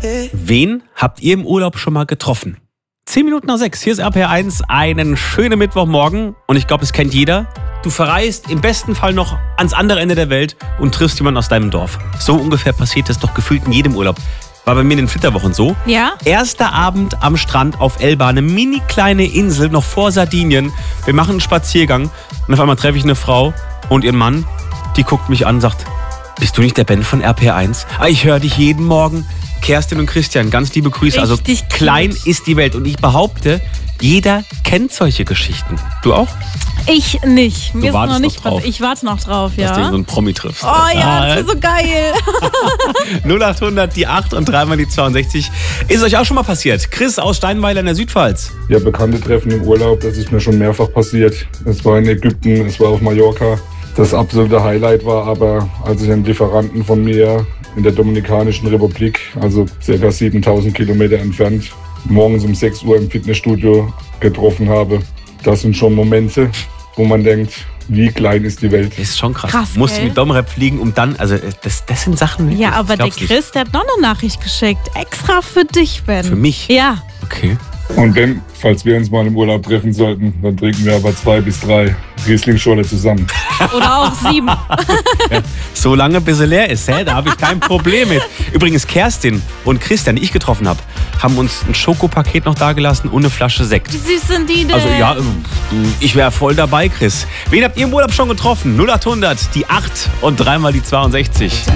Wen habt ihr im Urlaub schon mal getroffen? 10 Minuten nach 6, hier ist RPR1, einen schönen Mittwochmorgen und ich glaube, es kennt jeder. Du verreist im besten Fall noch ans andere Ende der Welt und triffst jemanden aus deinem Dorf. So ungefähr passiert das doch gefühlt in jedem Urlaub. War bei mir in den Flitterwochen so. Ja? Erster Abend am Strand auf Elba, eine mini kleine Insel, noch vor Sardinien. Wir machen einen Spaziergang und auf einmal treffe ich eine Frau und ihren Mann. Die guckt mich an und sagt, bist du nicht der Ben von RPR1? Ich höre dich jeden Morgen. Kerstin und Christian, ganz liebe Grüße. Also klein ist die Welt. Und ich behaupte, jeder kennt solche Geschichten. Du auch? Ich nicht. Mir ist noch nicht drauf. Ich warte noch drauf, ja. Dass du so einen Promi triffst. Oh ja, das ist so geil. 0800, die 8 und 3 mal die 62. Ist euch auch schon mal passiert? Chris aus Steinweiler in der Südpfalz. Ja, Bekannte treffen im Urlaub, das ist mir schon mehrfach passiert. Es war in Ägypten, es war auf Mallorca. Das absolute Highlight war aber, als ich einen Lieferanten von mir in der Dominikanischen Republik, also ca. 7000 Kilometer entfernt, morgens um 6 Uhr im Fitnessstudio getroffen habe. Das sind schon Momente, wo man denkt, wie klein ist die Welt. Das ist schon krass. Musst du mit Domrep fliegen, um dann, also das sind Sachen. Ja, aber der Chris, der hat noch eine Nachricht geschickt. Extra für dich, Ben. Für mich? Ja. Okay. Und Ben, falls wir uns mal im Urlaub treffen sollten, dann trinken wir aber 2 bis 3 Riesling-Schorle zusammen. Oder auch 7. Ja, so lange, bis er leer ist. Da habe ich kein Problem mit. Übrigens, Kerstin und Christian, die ich getroffen habe, haben uns ein Schokopaket noch dagelassen und eine Flasche Sekt. Wie süß sind die denn? Also ja, ich wäre voll dabei, Chris. Wen habt ihr im Urlaub schon getroffen? 0800, die 8 und 3 mal die 62.